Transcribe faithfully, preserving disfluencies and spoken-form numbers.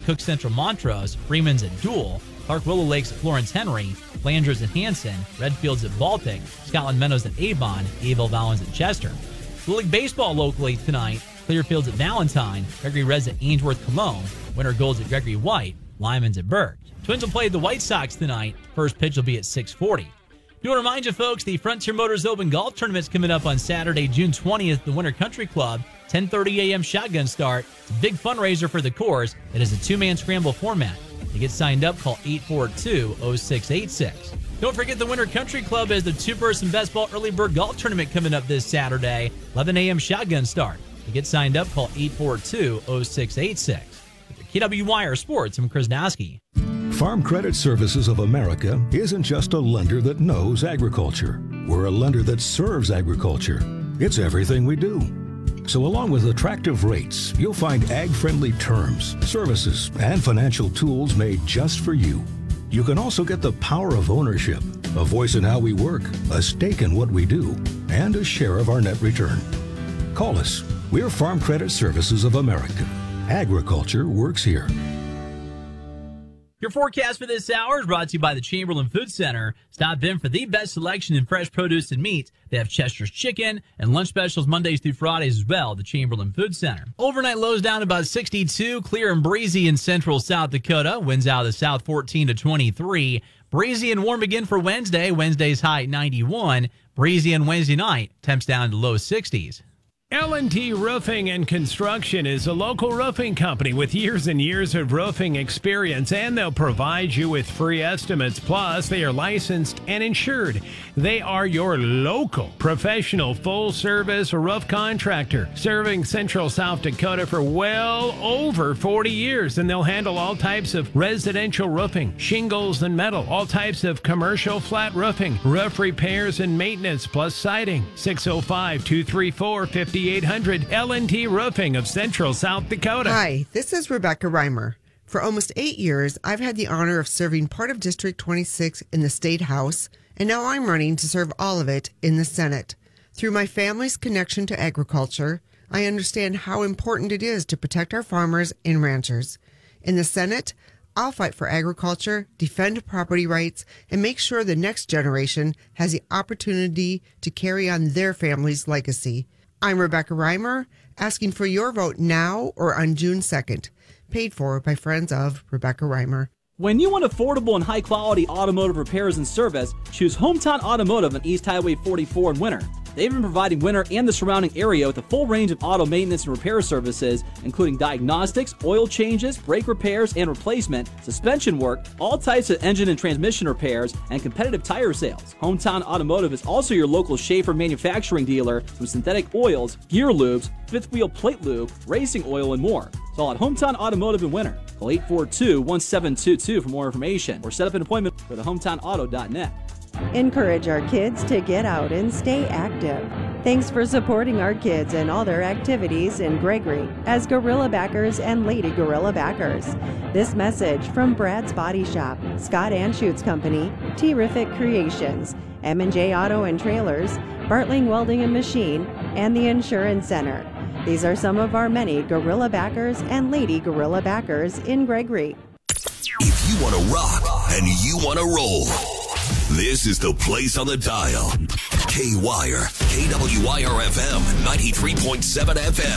Cook Central Montrose, Freeman's at Dual, Clark Willow Lakes at Florence Henry, Flanders at Hanson, Redfields at Baltic, Scotland Meadows at Avon, Avil Valens at Chester. Little League Baseball locally tonight, Clearfields at Valentine, Gregory Rez at Ainsworth Cologne, Winter Golds at Gregory White, Lyman's at Berg. Twins will play the White Sox tonight. First pitch will be at six forty. We want to remind you, folks, the Frontier Motors Open Golf Tournament's coming up on Saturday, June twentieth at the Winter Country Club. ten thirty a.m. shotgun start. It's a big fundraiser for the course. It is a two-man scramble format. To get signed up, call eight four two, oh six eight six. Don't forget the Winter Country Club has the two-person best ball early bird golf tournament coming up this Saturday, eleven a.m. shotgun start. To get signed up, call eight four two, oh six eight six. With K W Wire Sports, I'm Chris Nosky. Farm Credit Services of America isn't just a lender that knows agriculture. We're a lender that serves agriculture. It's everything we do. So along with attractive rates, you'll find ag-friendly terms, services, and financial tools made just for you. You can also get the power of ownership, a voice in how we work, a stake in what we do, and a share of our net return. Call us. We're Farm Credit Services of America. Agriculture works here. Your forecast for this hour is brought to you by the Chamberlain Food Center. Stop in for the best selection in fresh produce and meat. They have Chester's Chicken and lunch specials Mondays through Fridays as well, the Chamberlain Food Center. Overnight lows down about sixty-two, clear and breezy in central South Dakota. Winds out of the south fourteen to twenty-three. Breezy and warm again for Wednesday. Wednesday's high at ninety-one. Breezy on Wednesday night. Temps down to low sixties. L and T Roofing and Construction is a local roofing company with years and years of roofing experience, and they'll provide you with free estimates. Plus, they are licensed and insured. They are your local professional full-service roof contractor, serving central South Dakota for well over forty years, and they'll handle all types of residential roofing, shingles and metal, all types of commercial flat roofing, roof repairs and maintenance, plus siding. six oh five, two three four, five eight hundred. L and T Roofing of Central South Dakota. Hi, this is Rebecca Reimer. For almost eight years, I've had the honor of serving part of District twenty-six in the State House, and now I'm running to serve all of it in the Senate. Through my family's connection to agriculture, I understand how important it is to protect our farmers and ranchers. In the Senate, I'll fight for agriculture, defend property rights, and make sure the next generation has the opportunity to carry on their family's legacy. I'm Rebecca Reimer, asking for your vote now or on June second. Paid for by friends of Rebecca Reimer. When you want affordable and high-quality automotive repairs and service, choose Hometown Automotive on East Highway forty-four in Winter. They've been providing Winter and the surrounding area with a full range of auto maintenance and repair services, including diagnostics, oil changes, brake repairs and replacement, suspension work, all types of engine and transmission repairs, and competitive tire sales. Hometown Automotive is also your local Schaefer manufacturing dealer with synthetic oils, gear lubes, fifth wheel plate lube, racing oil, and more. It's all at Hometown Automotive in Winter. Call eight four two, one seven two two for more information or set up an appointment for the hometown auto dot net. Encourage our kids to get out and stay active. Thanks for supporting our kids and all their activities in Gregory as Gorilla Backers and Lady Gorilla Backers. This message from Brad's Body Shop, Scott Anschutz Company, Terrific Creations, M and J Auto and Trailers, Bartling Welding and Machine, and the Insurance Center. These are some of our many Gorilla Backers and Lady Gorilla Backers in Gregory. If you want to rock and you want to roll, this is the place on the dial. K-Wire, K W I R F M, ninety-three point seven F M.